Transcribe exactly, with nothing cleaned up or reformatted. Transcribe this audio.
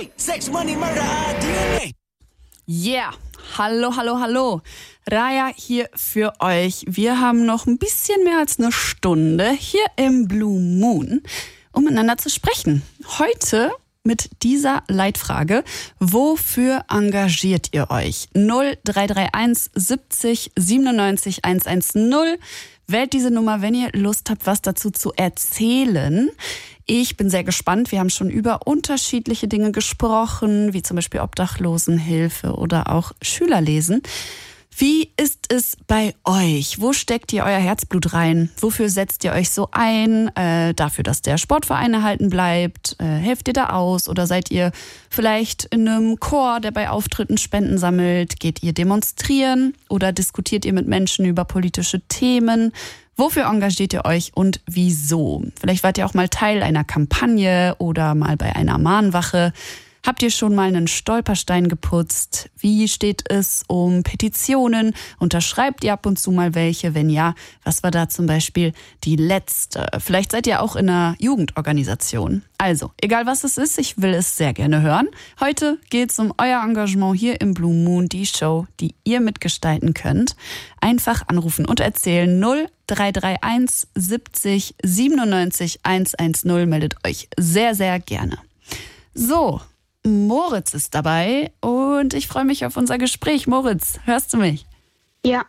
Sex, Money, Murder, D N A. Yeah, hallo, hallo, hallo. Raya hier für euch. Wir haben noch ein bisschen mehr als eine Stunde hier im Blue Moon, um miteinander zu sprechen. Heute mit dieser Leitfrage: Wofür engagiert ihr euch? null drei drei eins siebzig siebenundneunzig hundertzehn. Wählt diese Nummer, wenn ihr Lust habt, was dazu zu erzählen. Ich bin sehr gespannt. Wir haben schon über unterschiedliche Dinge gesprochen, wie zum Beispiel Obdachlosenhilfe oder auch Schülerlesen. Wie ist es bei euch? Wo steckt ihr euer Herzblut rein? Wofür setzt ihr euch so ein? Äh, dafür, dass der Sportverein erhalten bleibt? Äh, helft ihr da aus? Oder seid ihr vielleicht in einem Chor, der bei Auftritten Spenden sammelt? Geht ihr demonstrieren? Oder diskutiert ihr mit Menschen über politische Themen? Wofür engagiert ihr euch und wieso? Vielleicht wart ihr auch mal Teil einer Kampagne oder mal bei einer Mahnwache. Habt ihr schon mal einen Stolperstein geputzt? Wie steht es um Petitionen? Unterschreibt ihr ab und zu mal welche? Wenn ja, was war da zum Beispiel die letzte? Vielleicht seid ihr auch in einer Jugendorganisation. Also, egal was es ist, ich will es sehr gerne hören. Heute geht es um euer Engagement hier im Blue Moon, die Show, die ihr mitgestalten könnt. Einfach anrufen und erzählen. null drei drei eins siebzig siebenundneunzig hundertzehn. Meldet euch sehr, sehr gerne. So, Moritz ist dabei und ich freue mich auf unser Gespräch. Moritz, hörst du mich? Ja.